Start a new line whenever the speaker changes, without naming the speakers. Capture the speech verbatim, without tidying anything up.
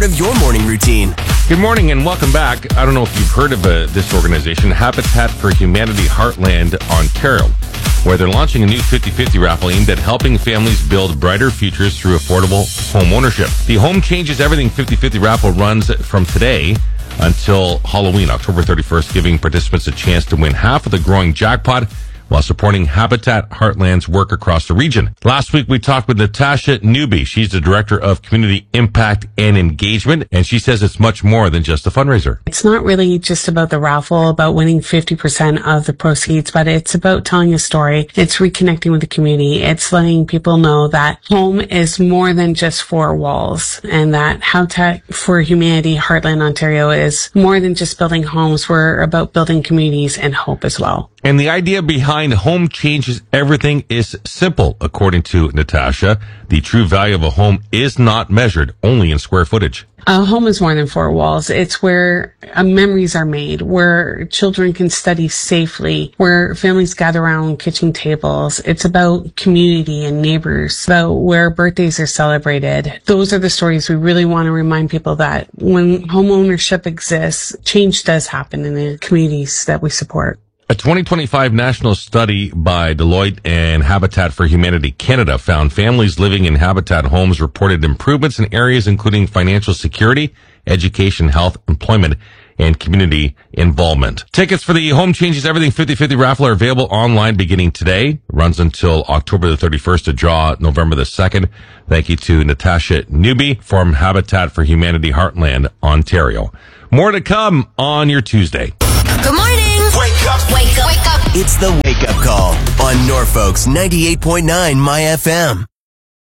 part of your morning routine.
Good morning and welcome back. I don't know if you've heard of uh, this organization, Habitat for Humanity Heartland, Ontario, where they're launching a new fifty-fifty raffle aimed at helping families build brighter futures through affordable home ownership. The Home Changes Everything fifty-fifty raffle runs from today until Halloween, October thirty-first, giving participants a chance to win half of the growing jackpot while supporting Habitat Heartland's work across the region. Last week, we talked with Natasha Newby. She's the Director of Community Impact and Engagement, and she says it's much more than just a fundraiser.
It's not really just about the raffle, about winning fifty percent of the proceeds, but it's about telling a story. It's reconnecting with the community. It's letting people know that home is more than just four walls, and that Habitat for Humanity Heartland Ontario is more than just building homes. We're about building communities and hope as well.
And the idea behind Home Changes Everything is simple, according to Natasha. The true value of a home is not measured only in square footage.
A home is more than four walls. It's where uh, memories are made, where children can study safely, where families gather around kitchen tables. It's about community and neighbors, about where birthdays are celebrated. Those are the stories we really want to remind people that when home ownership exists, change does happen in the communities that we support.
A twenty twenty-five national study by Deloitte and Habitat for Humanity Canada found families living in Habitat homes reported improvements in areas including financial security, education, health, employment, and community involvement. Tickets for the Home Changes Everything fifty-fifty raffle are available online beginning today. It runs until October the thirty-first to draw November the second. Thank you to Natasha Newby from Habitat for Humanity Heartland, Ontario. More to come on your Tuesday.
Good morning. Wake up. Wake up. Wake up. It's the Wake Up Call on Norfolk's ninety-eight point nine My F M.